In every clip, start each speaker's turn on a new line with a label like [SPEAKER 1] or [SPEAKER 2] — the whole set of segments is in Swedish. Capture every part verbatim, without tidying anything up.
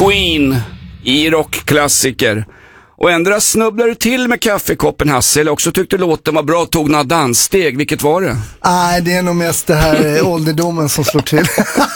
[SPEAKER 1] Queen i rockklassiker. Och ändra snubblar du till med kaffekoppen, Hasse, eller också tyckte låten var bra och tog några danssteg. Vilket var det?
[SPEAKER 2] Nej, det är nog mest det här eh, ålderdomen som slår till.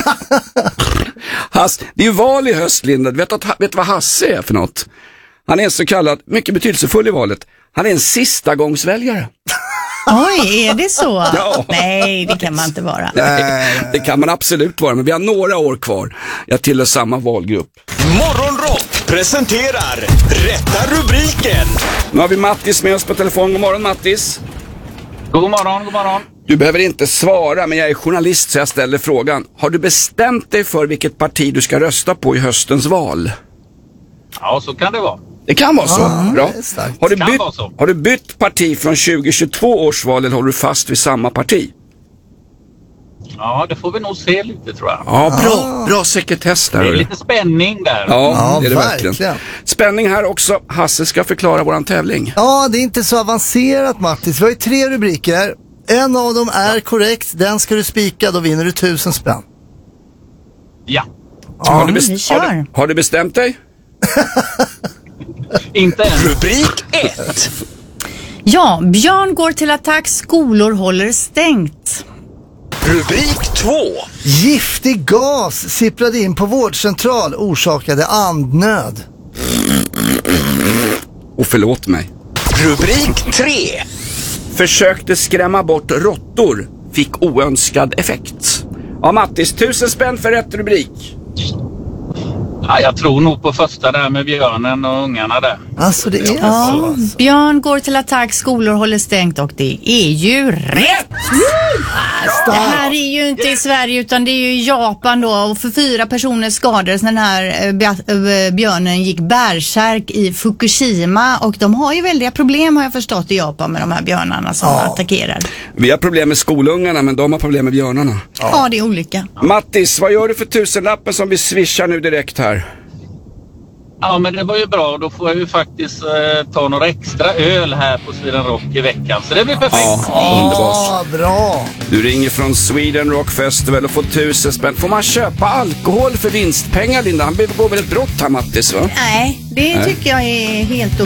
[SPEAKER 1] Hasse, det är ju val i höst, Linda. Vet du vet vad Hasse är för något? Han är en så kallad, mycket betydelsefull i valet. Han är en sista gångsväljare.
[SPEAKER 3] Oj, är det så?
[SPEAKER 1] Ja.
[SPEAKER 3] Nej, det kan man inte vara.
[SPEAKER 1] Nej, det kan man absolut vara, men vi har några år kvar. Jag tillhör samma valgrupp.
[SPEAKER 4] Morgonrock presenterar Rätta rubriken.
[SPEAKER 1] Nu har vi Mattis med oss på telefon. God morgon, Mattis.
[SPEAKER 5] God morgon, god morgon.
[SPEAKER 1] Du behöver inte svara, men jag är journalist så jag ställer frågan. Har du bestämt dig för vilket parti du ska rösta på i höstens val?
[SPEAKER 5] Ja, så kan det vara.
[SPEAKER 1] Det kan vara så.
[SPEAKER 2] Ja,
[SPEAKER 1] Bra.
[SPEAKER 2] det är starkt.
[SPEAKER 1] Har du,
[SPEAKER 5] Kan
[SPEAKER 1] bytt,
[SPEAKER 5] vara så.
[SPEAKER 1] har du bytt parti från tjugohundratjugotvå års val eller håller du fast vid samma parti?
[SPEAKER 5] Ja, det får vi nog se lite, tror jag.
[SPEAKER 1] Ja, bra, bra sekretess där.
[SPEAKER 5] Det är lite spänning där.
[SPEAKER 1] Ja,
[SPEAKER 2] Ja,
[SPEAKER 1] det är det
[SPEAKER 2] verkligen.
[SPEAKER 1] verkligen. Spänning här också. Hasse ska förklara våran tävling.
[SPEAKER 2] Ja, det är inte så avancerat, Mattis. Vi har ju tre rubriker. En av dem är korrekt. Den ska du spika, då vinner du tusen spänn.
[SPEAKER 5] Ja,
[SPEAKER 1] har, du
[SPEAKER 3] vi
[SPEAKER 1] best-
[SPEAKER 3] kör.
[SPEAKER 1] har, du, har du bestämt dig?
[SPEAKER 5] inte än.
[SPEAKER 4] Rubrik ett.
[SPEAKER 3] Ja, Björn går till attack, skolor håller stängt.
[SPEAKER 4] Rubrik två.
[SPEAKER 2] Giftig gas sipprade in på vårdcentral, orsakade andnöd.
[SPEAKER 1] Och förlåt mig.
[SPEAKER 4] Rubrik tre.
[SPEAKER 1] Försökte skrämma bort råttor. Fick oönskad effekt. Ja, Mattis, tusen spänn för rätt rubrik.
[SPEAKER 5] Ja, jag tror nog på första där med björnen och ungarna där.
[SPEAKER 2] Alltså det är så.
[SPEAKER 3] Ja,
[SPEAKER 2] Alltså.
[SPEAKER 3] Björn går till attack, skolor håller stängt och det är ju rätt! Det här är ju inte i Sverige utan det är ju i Japan då, och för fyra personer skadades den här eh, bja- eh, björnen gick bärsärk i Fukushima, och de har ju väldiga problem, har jag förstått, i Japan med de här björnarna som
[SPEAKER 2] Ja.
[SPEAKER 3] attackerar.
[SPEAKER 1] Vi har problem med skolungarna, men de har problem med björnarna.
[SPEAKER 3] Ja. ja, det är olika.
[SPEAKER 1] Mattis, vad gör du för tusenlappen som vi swishar nu direkt här?
[SPEAKER 5] Ja, men det var ju bra. Då får jag ju faktiskt eh, ta några extra öl här på Sweden Rock i veckan. Så det blir perfekt.
[SPEAKER 1] Ja, underbart.
[SPEAKER 2] Ja, bra.
[SPEAKER 1] Du ringer från Sweden Rock Festival och får tusen spänn. Får man köpa alkohol för vinstpengar, Linda? Han behöver gå väl ett brott här, Mattis, va?
[SPEAKER 3] Nej, det tycker jag är helt okej.